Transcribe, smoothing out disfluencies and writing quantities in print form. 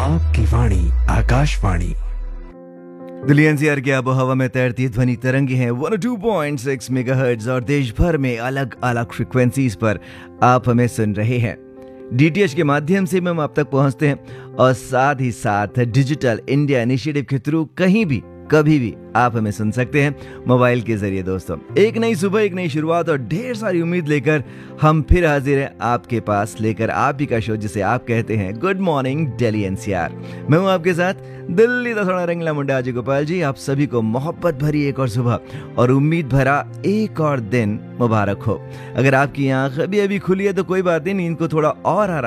आपकी वाणी आकाशवाणी। दिल्ली एनसीआर की आबो हवा में तैरती ध्वनि तरंगे हैं 102.6 मेगाहर्ट्ज और देश भर में अलग अलग फ्रिक्वेंसीज पर आप हमें सुन रहे हैं। डीटीएच के माध्यम से हम आप तक पहुंचते हैं और साथ ही साथ डिजिटल इंडिया इनिशिएटिव के थ्रू कहीं भी कभी भी आप हमें सुन सकते हैं मोबाइल के जरिए। दोस्तों, एक नई सुबह, एक नई शुरुआत और ढेर सारी उम्मीद लेकर हम फिर हाजिर हैं आपके पास, लेकर आप ही का शो जिसे आप कहते हैं गुड मॉर्निंग दिल्ली एनसीआर। मैं हूं आपके साथ दिल्ली का थोड़ा रंगला मुंडा अजय गोपाल जी। आप सभी को मोहब्बत भरी एक और सुबह और उम्मीद भरा एक और दिन मुबारक हो। अगर आपकी आंख अभी अभी खुली है तो कोई बात नहीं, नींद को थोड़ा और